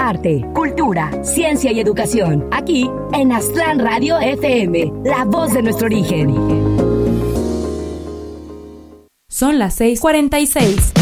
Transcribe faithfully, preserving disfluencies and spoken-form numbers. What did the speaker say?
arte, cultura, ciencia y educación. Aquí en Aztlán Radio F M, la voz de nuestro origen. Son las seis cuarenta y seis.